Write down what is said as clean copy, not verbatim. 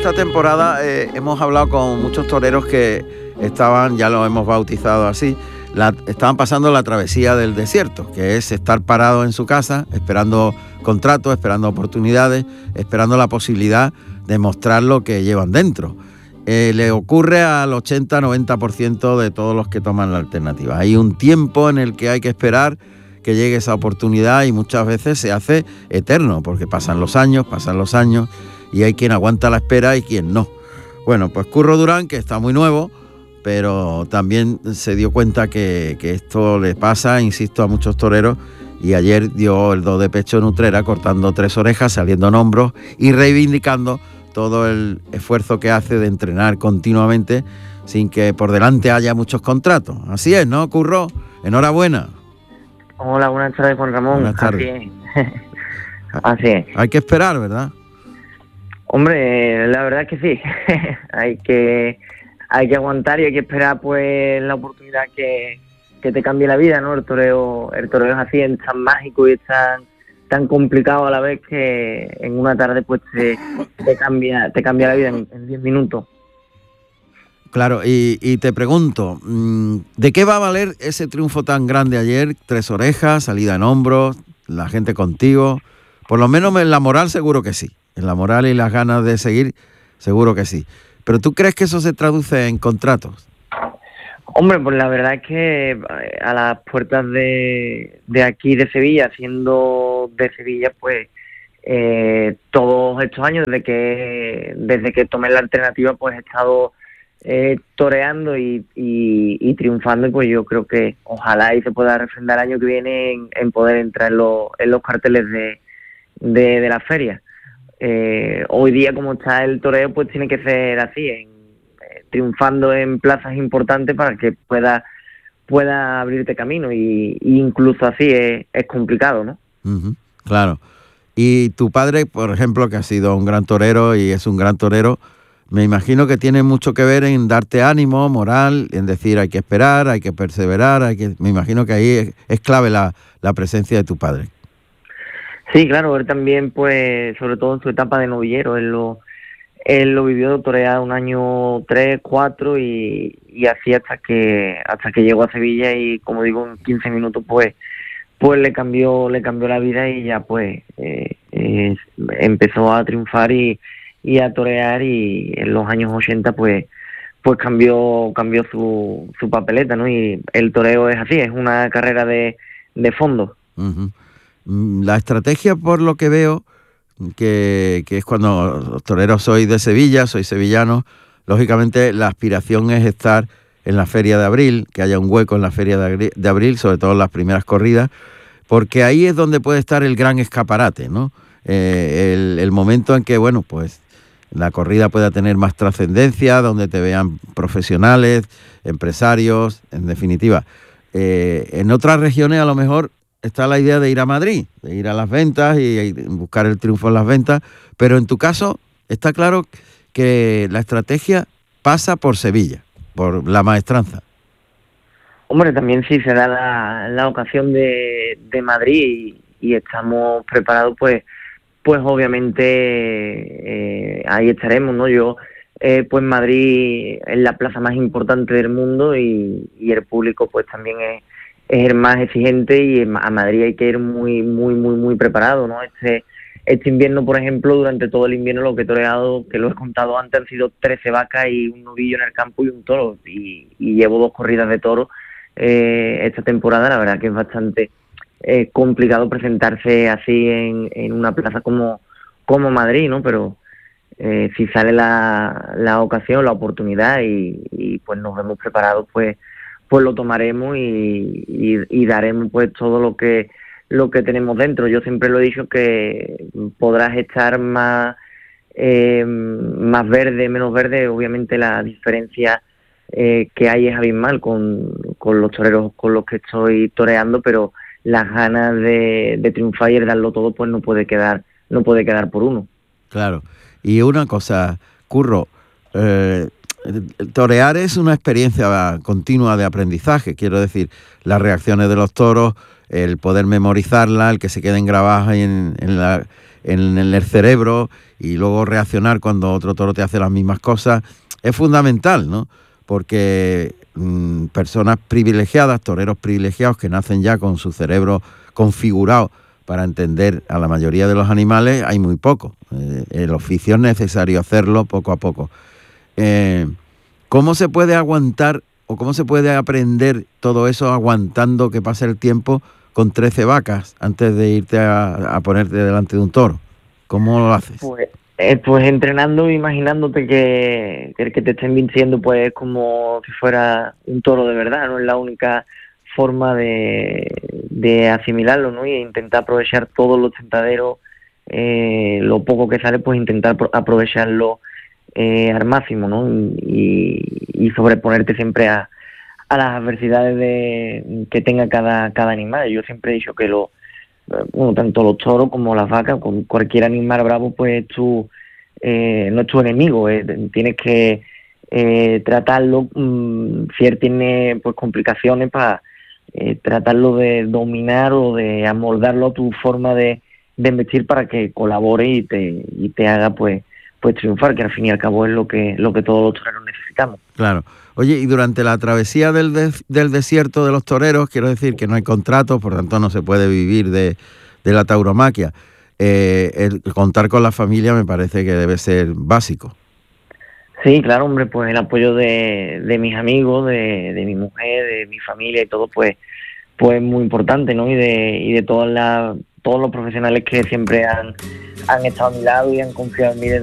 esta temporada hemos hablado con muchos toreros que estaban, ya lo hemos bautizado así, estaban pasando la travesía del desierto, que es estar parado en su casa, esperando contratos, esperando oportunidades, esperando la posibilidad de mostrar lo que llevan dentro. Le ocurre al 80-90% de todos los que toman la alternativa. Hay un tiempo en el que hay que esperar que llegue esa oportunidad y muchas veces se hace eterno, porque pasan los años y hay quien aguanta la espera y quien no. Bueno, pues Curro Durán, que está muy nuevo, pero también se dio cuenta que esto le pasa, insisto, a muchos toreros, y ayer dio el do de pecho en Utrera, cortando 3 orejas, saliendo en hombros y reivindicando todo el esfuerzo que hace de entrenar continuamente sin que por delante haya muchos contratos. Así es, ¿no, Curro? Enhorabuena. Hola, buenas tardes, Juan Ramón. Buenas tardes. Así es. Así es. Hay que esperar, ¿verdad? Hombre, la verdad es que sí. hay que aguantar y hay que esperar pues la oportunidad que te cambie la vida, ¿no? El toreo es así, es tan mágico y es tan complicado a la vez que en una tarde pues te cambia la vida en 10 minutos. Claro, y te pregunto, ¿de qué va a valer ese triunfo tan grande ayer? 3 orejas, salida en hombros, la gente contigo. Por lo menos en la moral seguro que sí. En la moral y las ganas de seguir, seguro que sí. ¿Pero tú crees que eso se traduce en contratos? Hombre, pues la verdad es que a las puertas de aquí de Sevilla, siendo de Sevilla, pues todos estos años, desde que tomé la alternativa, pues he estado toreando y triunfando, y pues yo creo que ojalá y se pueda refrendar el año que viene en poder entrar en los carteles de la feria. Hoy día, como está el toreo, pues tiene que ser así, triunfando en plazas importantes para que pueda abrirte camino, y incluso así es complicado, ¿no? Uh-huh, claro. Y tu padre, por ejemplo, que ha sido un gran torero y es un gran torero, me imagino que tiene mucho que ver en darte ánimo, moral, en decir hay que esperar, hay que perseverar, me imagino que ahí es clave la presencia de tu padre. Sí, claro, él también, pues, sobre todo en su etapa de novillero, él lo vivió torear un año 3, 4 y así hasta que llegó a Sevilla, y como digo, en 15 minutos pues le cambió la vida, y ya pues empezó a triunfar y a torear, y en los años 80 pues cambió su papeleta, ¿no? Y el toreo es así, es una carrera de fondo. Uh-huh. La estrategia, por lo que veo, que es cuando los toreros soy de Sevilla, soy sevillano, lógicamente la aspiración es estar en la Feria de Abril, que haya un hueco en la Feria de Abril, sobre todo en las primeras corridas, porque ahí es donde puede estar el gran escaparate, ¿no? El momento en que, bueno, pues la corrida pueda tener más trascendencia, donde te vean profesionales, empresarios, en definitiva. En otras regiones a lo mejor está la idea de ir a Madrid, de ir a las ventas y buscar el triunfo en las ventas, pero en tu caso está claro que la estrategia pasa por Sevilla, por la maestranza. Hombre, también sí se da la ocasión de Madrid y estamos preparados, pues obviamente ahí estaremos, ¿no? Yo, pues Madrid es la plaza más importante del mundo, y el público pues también es el más exigente, y a Madrid hay que ir muy, muy, muy, muy preparado, ¿no? Este invierno, por ejemplo, durante todo el invierno lo que he toreado, que lo he contado antes, han sido 13 vacas y un novillo en el campo y un toro, y llevo 2 corridas de toro esta temporada. La verdad que es bastante complicado presentarse así en una plaza como Madrid, ¿no? Pero si sale la ocasión, la oportunidad, y pues nos vemos preparados, pues lo tomaremos y daremos pues todo lo que tenemos dentro. Yo siempre lo he dicho, que podrás estar más verde, menos verde, obviamente la diferencia que hay es abismal con los toreros con los que estoy toreando, pero las ganas de triunfar y de darlo todo pues no puede quedar por uno. Claro. Y una cosa, Curro, torear es una experiencia continua de aprendizaje, quiero decir, las reacciones de los toros, el poder memorizarla, el que se queden grabadas ahí en en el cerebro y luego reaccionar cuando otro toro te hace las mismas cosas, es fundamental, ¿no? Porque personas privilegiadas, toreros privilegiados que nacen ya con su cerebro configurado para entender a la mayoría de los animales, hay muy poco. El oficio es necesario hacerlo poco a poco. ¿Cómo se puede aguantar o cómo se puede aprender todo eso aguantando que pase el tiempo con 13 vacas antes de irte a ponerte delante de un toro? ¿Cómo lo haces? Pues entrenando, imaginándote que el que te estén venciendo pues es como si fuera un toro de verdad, no es la única forma de asimilarlo, ¿no? Y intentar aprovechar todos los tentaderos, lo poco que sale, pues intentar aprovecharlo al máximo, ¿no? Y sobreponerte siempre a las adversidades que tenga cada animal. Yo siempre he dicho que tanto los toros como las vacas, con cualquier animal bravo, pues no es tu enemigo, tienes que tratarlo, si él tiene pues complicaciones, para tratarlo de dominar o de amoldarlo a tu forma de embestir para que colabore y te haga pues triunfar, que al fin y al cabo es lo que todos los toreros necesitamos. Claro. Oye, y durante la travesía del desierto de los toreros, quiero decir que no hay contratos, por tanto no se puede vivir de la tauromaquia. El contar con la familia me parece que debe ser básico. Sí, claro, hombre, pues el apoyo de mis amigos, de mi mujer, de mi familia y todo, pues muy importante, ¿no? Y de todos los profesionales que siempre han estado a mi lado y han confiado en mí